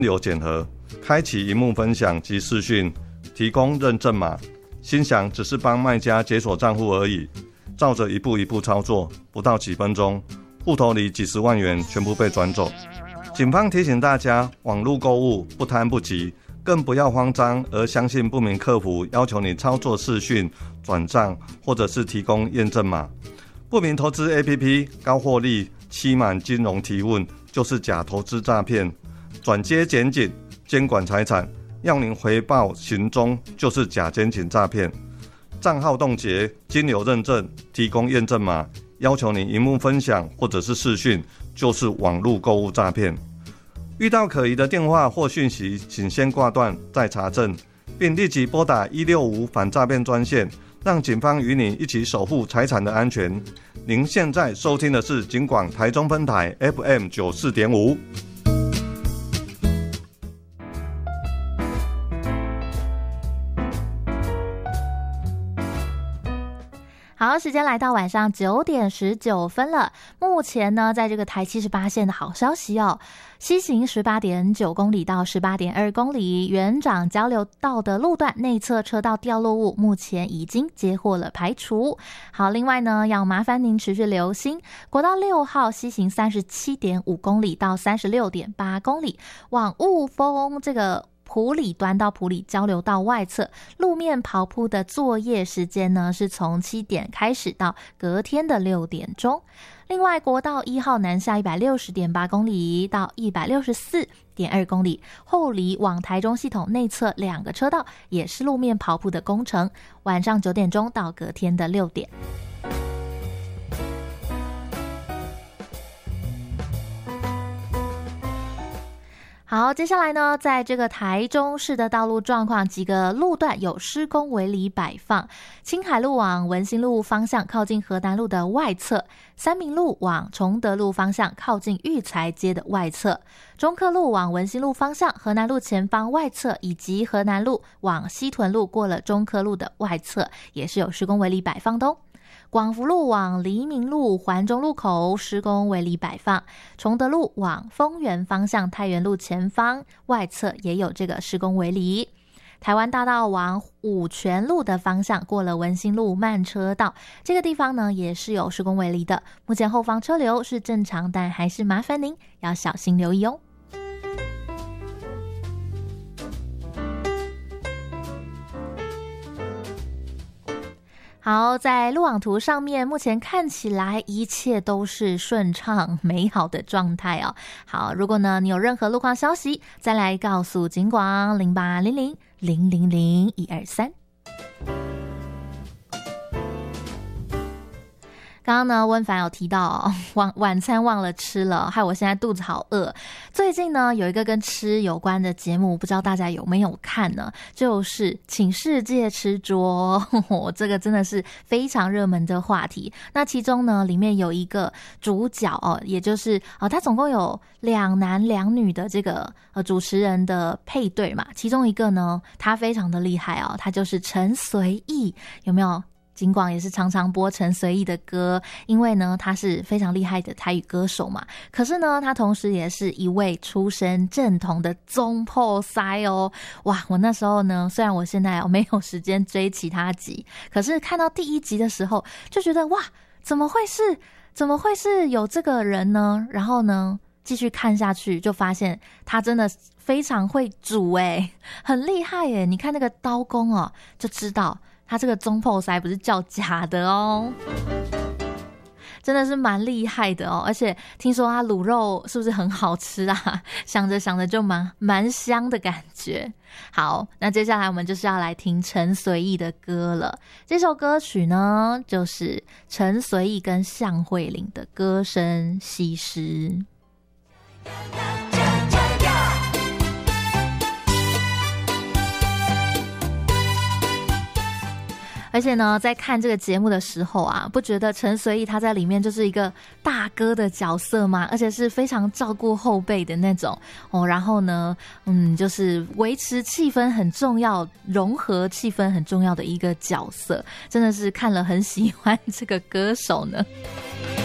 流检核，开启萤幕分享及视讯，提供认证码。心想只是帮卖家解锁账户而已，照着一步一步操作，不到几分钟，户头里几十万元全部被转走。警方提醒大家，网络购物不贪不急，更不要慌张而相信不明客服要求你操作视讯、转账或者是提供验证码。不明投资 APP 高获利、欺瞒金融提问就是假投资诈骗，转接检警监管财产，要您回报行踪就是假监警诈骗。账号冻结、金流认证、提供验证码，要求你萤幕分享或者是视讯，就是网络购物诈骗。遇到可疑的电话或讯息，请先挂断再查证，并立即拨打165反诈骗专线，让警方与你一起守护财产的安全。您现在收听的是警广台中分台 FM 94.5。 好，时间来到晚上9点19分了。目前呢，在这个台78线的好消息哦，西行18.9公里到18.2公里园长交流道的路段内侧车道掉落物，目前已经接获了排除。好，另外呢，要麻烦您持续留心国道6号西行37.5公里到36.8公里，往雾峰这个埔里端到埔里交流道外侧路面刨铺的作业时间呢，是从7点开始到隔天的6点钟。另外，国道1号南下160.8公里到164.2公里，后里往台中系统内侧2个车道也是路面刨铺的工程，晚上9点钟到隔天的6点。好，接下来呢，在这个台中市的道路状况，几个路段有施工围篱摆放。青海路往文心路方向靠近河南路的外侧，三民路往崇德路方向靠近育才街的外侧，中客路往文心路方向河南路前方外侧，以及河南路往西屯路过了中客路的外侧，也是有施工围篱摆放的哦。广福路往黎明路环中路口施工围篱摆放，崇德路往丰原方向太原路前方外侧也有这个施工围篱。台湾大道往五权路的方向过了文心路慢车道，这个地方呢也是有施工围篱的，目前后方车流是正常，但还是麻烦您要小心留意哦。好，在路网图上面，目前看起来一切都是顺畅美好的状态哦。好，如果呢你有任何路况消息，再来告诉警广0800000123。刚刚呢，温凡有提到晚餐忘了吃了，害我现在肚子好饿。最近呢，有一个跟吃有关的节目，不知道大家有没有看呢？就是请世界吃桌，这个真的是非常热门的话题。那其中呢，里面有一个主角哦，也就是他总共有2男2女的这个主持人的配对嘛。其中一个呢，他非常的厉害哦，他就是陈随意，有没有？警广也是常常播陈随意的歌，因为呢他是非常厉害的台语歌手嘛。可是呢他同时也是一位出身正统的总破塞哦。哇，我那时候呢，虽然我现在没有时间追其他集，可是看到第1集的时候就觉得哇，怎么会是有这个人呢？然后呢继续看下去就发现他真的非常会煮耶，很厉害耶。你看那个刀工哦，就知道他这个中破塞不是叫假的哦，真的是蛮厉害的哦。而且听说他卤肉是不是很好吃啊？想着想着就蛮香的感觉。好，那接下来我们就是要来听陈随意的歌了。这首歌曲呢，就是陈随意跟向慧玲的歌声西施。而且呢，在看这个节目的时候啊，不觉得陈随意他在里面就是一个大哥的角色吗？而且是非常照顾后辈的那种哦。然后呢，就是维持气氛很重要，融合气氛很重要的一个角色，真的是看了很喜欢这个歌手呢。